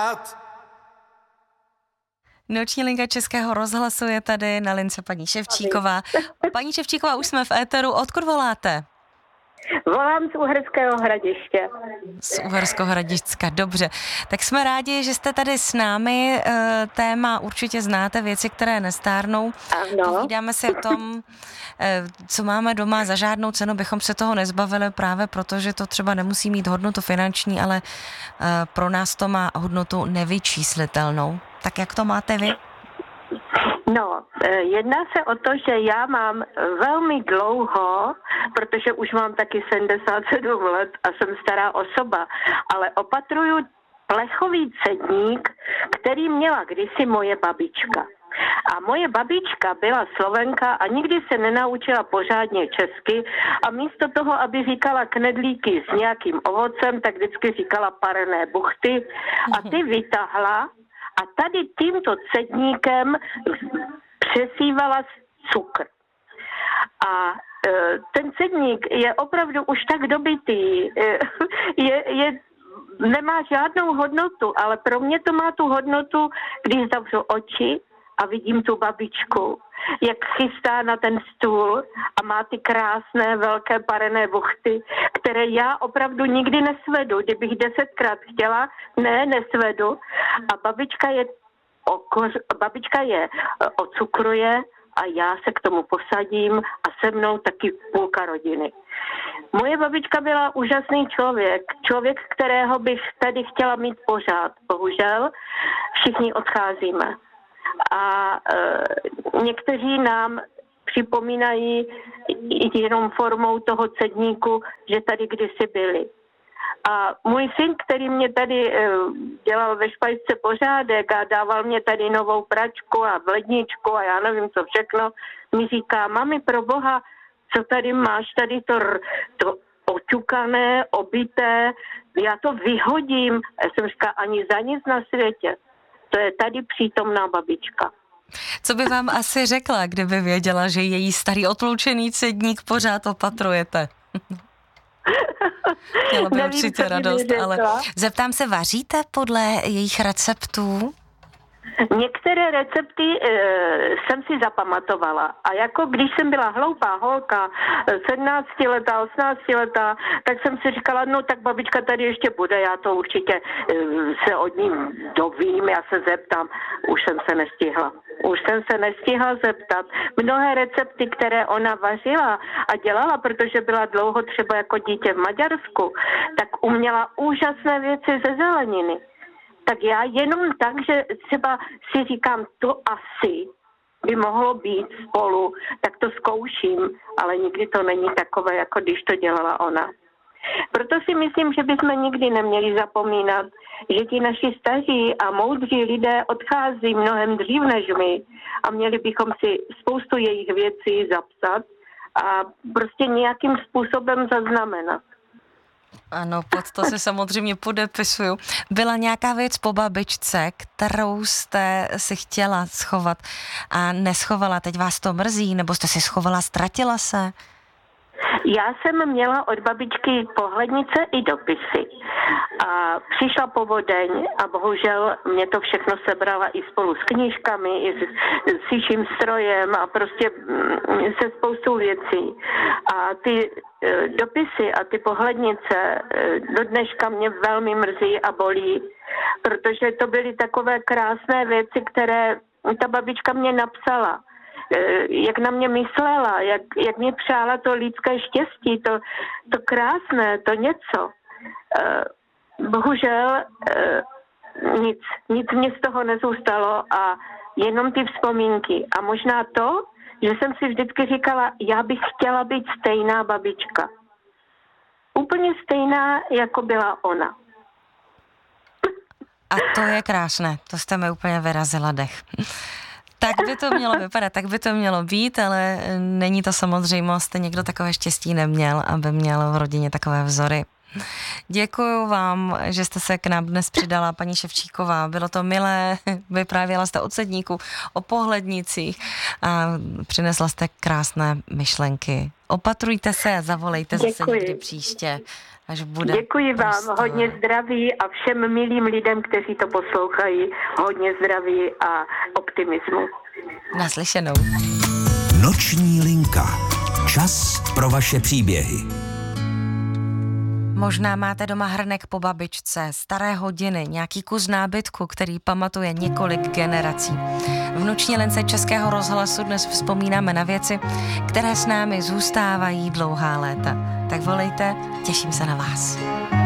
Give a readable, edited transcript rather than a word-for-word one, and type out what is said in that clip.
Noční linka Českého rozhlasu je tady, na lince paní Ševčíková. Paní Ševčíková, už jsme v éteru, odkud voláte? Volám z Uherského Hradiště. Z Uherského Hradišťska, dobře. Tak jsme rádi, že jste tady s námi. Téma určitě znáte, věci, které nestárnou. Ano. Povídáme si o tom, co máme doma. Za žádnou cenu bychom se toho nezbavili, právě protože to třeba nemusí mít hodnotu finanční, ale pro nás to má hodnotu nevyčíslitelnou. Tak jak to máte vy? No, jedná se o to, že já mám velmi dlouho, protože už mám taky 77 let a jsem stará osoba, ale opatruju plechový cedník, který měla kdysi moje babička. A moje babička byla Slovenka a nikdy se nenaučila pořádně česky a místo toho, aby říkala knedlíky s nějakým ovocem, tak vždycky říkala parné buchty a ty vytahla a tady tímto cedníkem přesývala cukr. A ten cedník je opravdu už tak dobitý, nemá žádnou hodnotu, ale pro mě to má tu hodnotu, když zavřu oči a vidím tu babičku, jak chystá na ten stůl a má ty krásné velké parené buchty, které já opravdu nikdy nesvedu. Kdybych 10krát chtěla, nesvedu. A babička je ocukruje a já se k tomu posadím a se mnou taky půlka rodiny. Moje babička byla úžasný člověk, kterého bych tady chtěla mít pořád. Bohužel všichni odcházíme. A někteří nám připomínají jenom formou toho cedníku, že tady kdysi byli. A můj syn, který mě tady dělal ve špajsce pořádek a dával mě tady novou pračku a ledničku a já nevím co všechno, mi říká, mami, pro boha, co tady máš, tady to oťukané, obité, já to vyhodím. Já jsem říkala, ani za nic na světě. To je tady přítomná babička. Co by vám asi řekla, kdyby věděla, že její starý otloučený cedník pořád opatrujete? Měla by určitě radost, ale zeptám se, vaříte podle jejich receptů? Některé recepty jsem si zapamatovala a jako když jsem byla hloupá holka, 17letá, 18letá, tak jsem si říkala, no tak babička tady ještě bude, já to určitě se od ní dovím, já se zeptám. Už jsem se nestihla zeptat. Mnohé recepty, které ona vařila a dělala, protože byla dlouho třeba jako dítě v Maďarsku, tak uměla úžasné věci ze zeleniny. Tak já jenom tak, že třeba si říkám, to asi by mohlo být spolu, tak to zkouším, ale nikdy to není takové, jako když to dělala ona. Proto si myslím, že bychom nikdy neměli zapomínat, že ti naši staří a moudří lidé odchází mnohem dřív než my a měli bychom si spoustu jejich věcí zapsat a prostě nějakým způsobem zaznamenat. Ano, pod to se samozřejmě podepisuju. Byla nějaká věc po babičce, kterou jste si chtěla schovat a neschovala, teď vás to mrzí, nebo jste si schovala, ztratila se? Já jsem měla od babičky pohlednice i dopisy a přišla povodeň a bohužel mě to všechno sebrala i spolu s knížkami, i s šíším strojem a prostě se spoustou věcí. A ty dopisy a ty pohlednice do dneška mě velmi mrzí a bolí, protože to byly takové krásné věci, které ta babička mě napsala. Jak na mě myslela, jak mě přála to lidské štěstí, to krásné, to něco. Bohužel nic mě z toho nezůstalo a jenom ty vzpomínky. A možná to, že jsem si vždycky říkala, já bych chtěla být stejná babička. Úplně stejná, jako byla ona. A to je krásné, to jste mi úplně vyrazila dech. Tak by to mělo vypadat, tak by to mělo být, ale není to samozřejmost. Někdo takové štěstí neměl, aby měl v rodině takové vzory. Děkuju vám, že jste se k nám dnes přidala, paní Ševčíková. Bylo to milé, vyprávěla jste o cedníku, o pohlednicích a přinesla jste krásné myšlenky Opatrujte se a zavolejte zase někdy příště, až bude. Děkuji vám, hodně zdraví a všem milým lidem, kteří to poslouchají, hodně zdraví a optimismu. Naslyšenou. Noční linka. Čas pro vaše příběhy. Možná máte doma hrnek po babičce, staré hodiny, nějaký kus nábytku, který pamatuje několik generací. V noční lince Českého rozhlasu dnes vzpomínáme na věci, které s námi zůstávají dlouhá léta. Tak volejte, těším se na vás.